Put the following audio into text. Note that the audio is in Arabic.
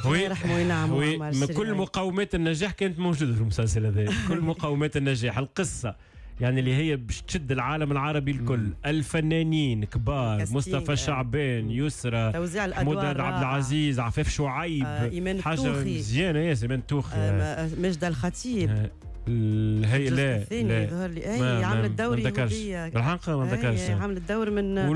الله يرحمه وينعمه. كل مقومات النجاح كانت موجودة في المسلسل هذا. كل مقومات النجاح، القصة يعني اللي هي باش تشد العالم العربي الكل، الفنانين كبار، مصطفى شعبان، يسرى، محمود عبد العزيز، عفاف شعيب، إيمان حاجة التوخي، مزيانة ياسر، إيمان التوخي، مجدة الخطيب، هي لا الثاني يظهر لي عملت دوري بالحق ما ذكرش عملت دور من